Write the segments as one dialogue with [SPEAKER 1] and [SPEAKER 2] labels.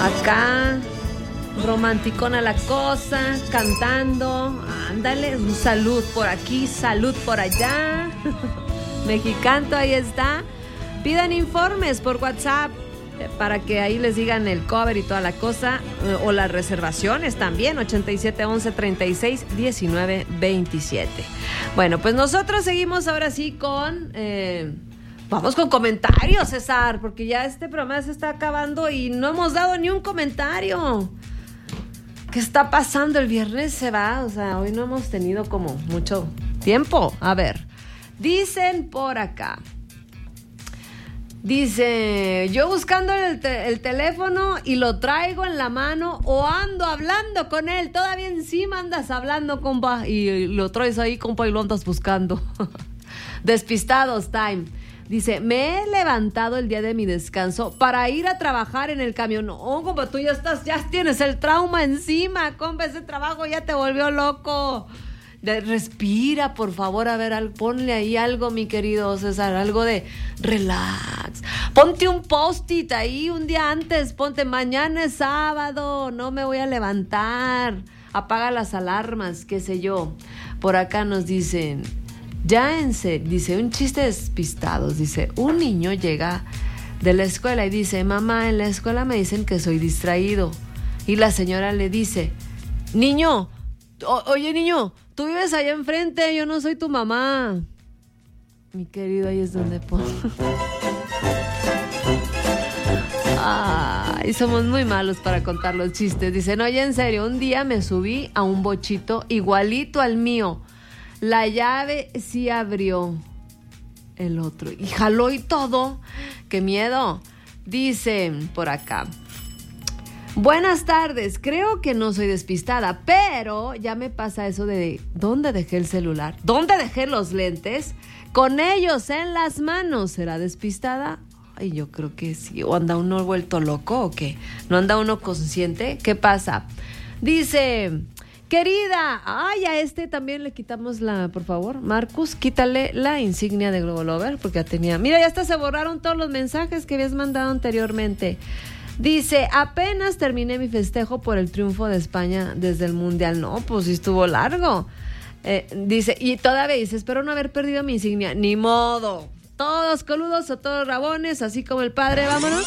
[SPEAKER 1] Acá, romanticona la cosa, cantando. Ándale, un salud por aquí, salud por allá. Mexicanto, ahí está. Pidan informes por WhatsApp para que ahí les digan el cover y toda la cosa, o las reservaciones también, 8711-3619-27. Bueno, pues nosotros seguimos ahora sí con... vamos con comentarios, César, porque ya este programa se está acabando y no hemos dado ni un comentario. ¿Qué está pasando? El viernes se va, o sea, hoy no hemos tenido como mucho tiempo. A ver, dicen por acá. Dice, yo buscando el teléfono y lo traigo en la mano o ando hablando con él. Todavía encima andas hablando, compa, y lo traes ahí, compa, y lo andas buscando. Despistados time. Dice, me he levantado el día de mi descanso para ir a trabajar en el camión. No, compa, tú ya tienes el trauma encima, compa, ese trabajo ya te volvió loco. Respira, por favor, a ver, ponle ahí algo, mi querido César, algo de relax. Ponte un post-it ahí un día antes, ponte, mañana es sábado, no me voy a levantar. Apaga las alarmas, qué sé yo. Por acá nos dicen, dice, un chiste despistados, dice, un niño llega de la escuela y dice, mamá, en la escuela me dicen que soy distraído. Y la señora le dice, niño, oye niño, tú vives allá enfrente, yo no soy tu mamá. Mi querido, ahí es donde pongo. Ay, somos muy malos para contar los chistes. Dicen, oye, en serio, un día me subí a un bochito igualito al mío. La llave sí abrió el otro y jaló y todo. ¡Qué miedo! Dicen por acá. Buenas tardes, creo que no soy despistada, pero ya me pasa eso de ¿dónde dejé el celular? ¿Dónde dejé los lentes? Con ellos en las manos, ¿será despistada? Ay, yo creo que sí. ¿O anda uno vuelto loco o qué? ¿No anda uno consciente? ¿Qué pasa? Dice, querida, ay, a este también le quitamos por favor, Marcus, quítale la insignia de Globo Lover, porque ya tenía, mira, ya hasta se borraron todos los mensajes que habías mandado anteriormente. Dice, apenas terminé mi festejo por el triunfo de España desde el Mundial. No, pues sí estuvo largo. Dice, y todavía dice, espero no haber perdido mi insignia. Ni modo. Todos coludos o todos rabones, así como el padre, vámonos.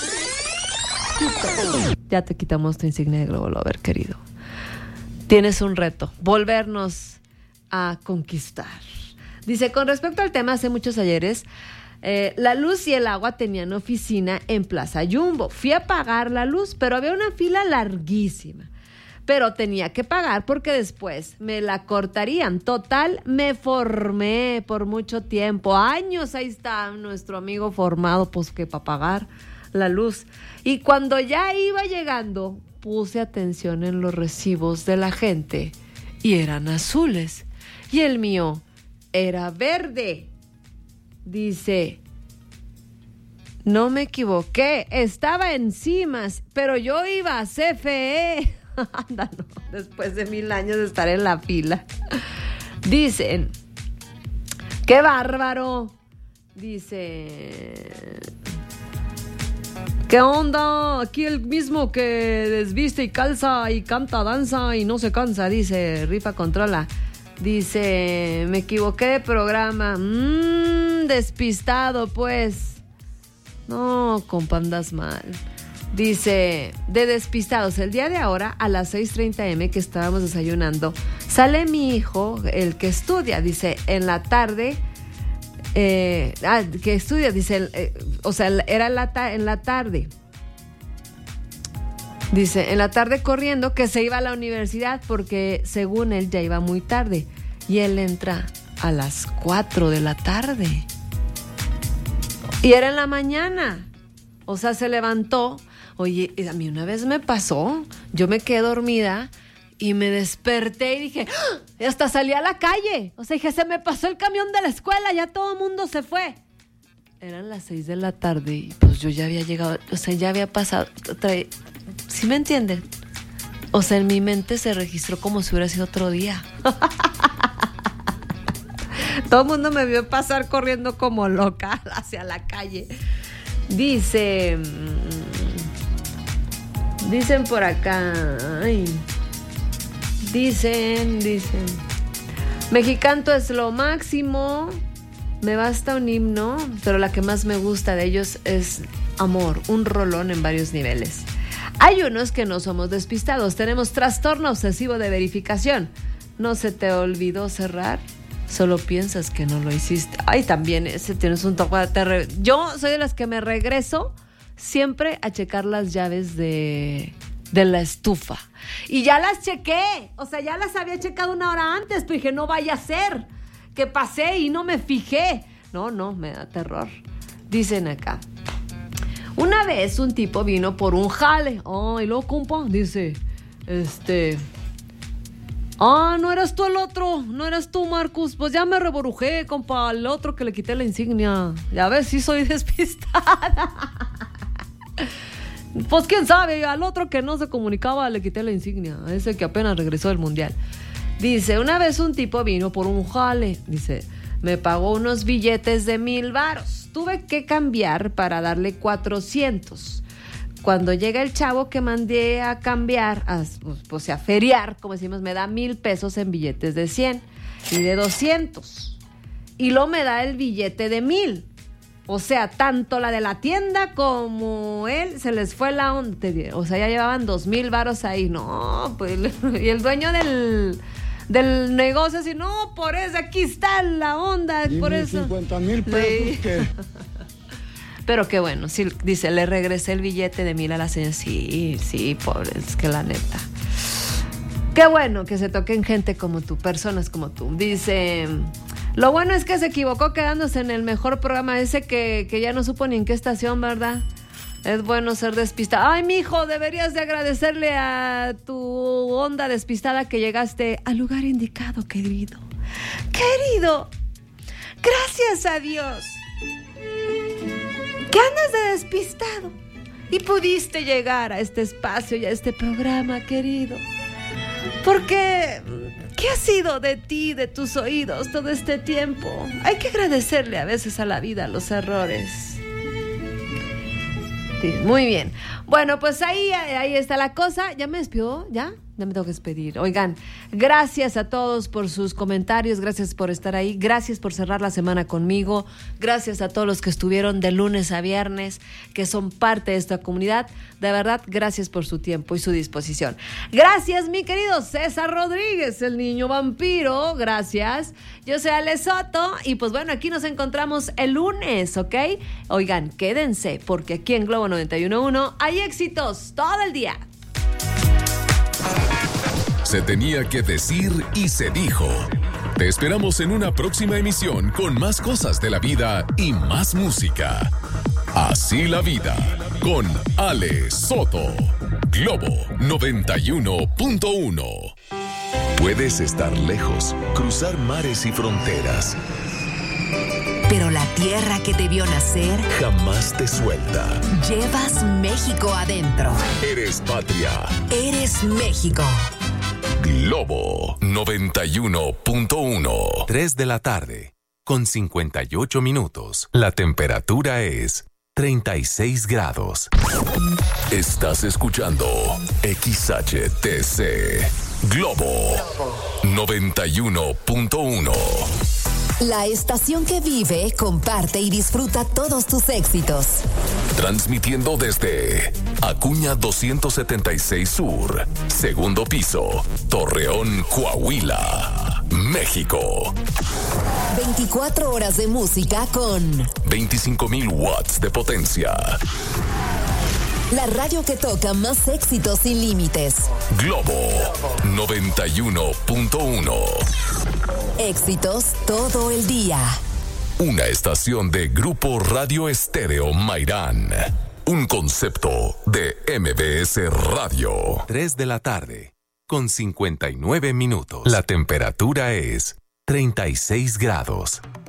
[SPEAKER 1] Ya te quitamos tu insignia de Globo Lover, querido. Tienes un reto, volvernos a conquistar. Dice, con respecto al tema, hace muchos ayeres, la luz y el agua tenían oficina en Plaza Jumbo. Fui a pagar la luz, pero había una fila larguísima. Pero tenía que pagar porque después me la cortarían. Total, me formé por mucho tiempo. Años, ahí está nuestro amigo formado, pues que para pagar la luz. Y cuando ya iba llegando, puse atención en los recibos de la gente y eran azules. Y el mío era verde. Dice, no me equivoqué, estaba encima, pero yo iba a CFE. Anda, no, después de 1000 años de estar en la fila. Dicen, qué bárbaro. Dice, ¿qué onda? Aquí el mismo que desviste y calza y canta, danza y no se cansa. Dice, rifa, controla. Dice, me equivoqué de programa. Despistado, pues. No, compa, andas mal. Dice, de despistados, el día de ahora a las 6:30 a.m. que estábamos desayunando, sale mi hijo, el que estudia, dice, en la tarde, que estudia, dice, o sea, era en la tarde. Dice, en la tarde corriendo que se iba a la universidad porque según él ya iba muy tarde. Y él entra a las 4 de la tarde. Y era en la mañana. O sea, se levantó. Oye, a mí una vez me pasó. Yo me quedé dormida y me desperté y dije, ¡ah! Y hasta salí a la calle. O sea, dije, se me pasó el camión de la escuela, ya todo el mundo se fue. Eran las 6 de la tarde y pues yo ya había llegado, o sea, ya había pasado. ¿Sí me entienden? O sea, en mi mente se registró como si hubiera sido otro día. Todo el mundo me vio pasar corriendo como loca hacia la calle. Dice, Dicen por acá. Ay. Dicen. Mexicanto es lo máximo. Me basta un himno, pero la que más me gusta de ellos es Amor, un rolón en varios niveles. Hay unos que no somos despistados, tenemos trastorno obsesivo de verificación. ¿No se te olvidó cerrar? Solo piensas que no lo hiciste. Ay, también ese tienes un toque de Yo soy de las que me regreso siempre a checar las llaves de la estufa. Y ya las chequé. O sea, ya las había checado una hora antes, pero dije, no vaya a ser que pasé y no me fijé. No, me da terror. Dicen acá. Una vez un tipo vino por un jale. Y luego, compa, dice, no eras tú el otro, no eras tú, Marcus. Pues ya me reborujé, compa, al otro que le quité la insignia. Ya ves, sí soy despistada. Pues quién sabe, al otro que no se comunicaba le quité la insignia, a ese que apenas regresó del mundial. Dice, una vez un tipo vino por un jale, dice, me pagó unos billetes de 1,000 varos. Tuve que cambiar para darle 400. Cuando llega el chavo que mandé a cambiar, a feriar, como decimos, me da 1,000 pesos en billetes de 100 y de 200. Y luego me da el billete de 1,000. O sea, tanto la de la tienda como él se les fue la onda. O sea, ya llevaban 2,000 varos ahí. No, pues, y el dueño del negocio así, no, por eso, aquí está la onda, y por eso.
[SPEAKER 2] 50,000 pesos, sí. ¿Qué?
[SPEAKER 1] Pero qué bueno, sí, dice, le regresé el billete de 1,000 a la señora. Sí, pobre, es que la neta. Qué bueno que se toquen gente como tú, personas como tú. Dice, lo bueno es que se equivocó quedándose en el mejor programa ese que ya no supo ni en qué estación, ¿verdad? Es bueno ser despistada. Ay, mijo, deberías de agradecerle a tu onda despistada que llegaste al lugar indicado, querido. Querido, gracias a Dios que andas de despistado y pudiste llegar a este espacio y a este programa, querido. Porque, ¿qué ha sido de ti, de tus oídos todo este tiempo? Hay que agradecerle a veces a la vida los errores. Sí, muy bien. Bueno, pues ahí está la cosa. ¿Ya me despido? ¿Ya me tengo que despedir. Oigan, gracias a todos por sus comentarios, gracias por estar ahí, gracias por cerrar la semana conmigo, gracias a todos los que estuvieron de lunes a viernes, que son parte de esta comunidad. De verdad, gracias por su tiempo y su disposición. Gracias, mi querido César Rodríguez, el niño vampiro, gracias. Yo soy Ale Soto y pues bueno, aquí nos encontramos el lunes, ¿ok? Oigan, quédense porque aquí en Globo 91.1 hay éxitos todo el día.
[SPEAKER 3] Se tenía que decir y se dijo. Te esperamos en una próxima emisión con más cosas de la vida y más música. Así la vida, con Ale Soto. Globo 91.1. Puedes estar lejos, cruzar mares y fronteras,
[SPEAKER 4] pero la tierra que te vio nacer
[SPEAKER 3] jamás te suelta.
[SPEAKER 4] Llevas México adentro.
[SPEAKER 3] Eres patria.
[SPEAKER 4] Eres México.
[SPEAKER 3] Globo 91.1.
[SPEAKER 5] 3 de la tarde, con 58 minutos. La temperatura es 36 grados.
[SPEAKER 3] Estás escuchando XHTC. Globo 91.1.
[SPEAKER 4] La estación que vive, comparte y disfruta todos tus éxitos.
[SPEAKER 3] Transmitiendo desde Acuña 276 Sur, segundo piso, Torreón, Coahuila, México.
[SPEAKER 4] 24 horas de música con
[SPEAKER 3] 25,000 watts de potencia.
[SPEAKER 4] La radio que toca más éxitos sin límites.
[SPEAKER 3] Globo 91.1.
[SPEAKER 4] Éxitos todo el día.
[SPEAKER 3] Una estación de Grupo Radio Estéreo Mairán. Un concepto de MBS Radio.
[SPEAKER 5] 3 de la tarde, con 59 minutos. La temperatura es 36 grados.